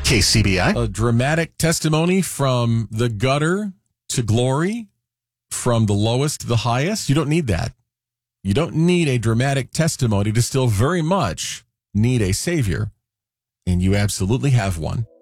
KCBI. A dramatic testimony from the gutter to glory, from the lowest to the highest. You don't need that. You don't need a dramatic testimony to still very much need a Savior. And you absolutely have one.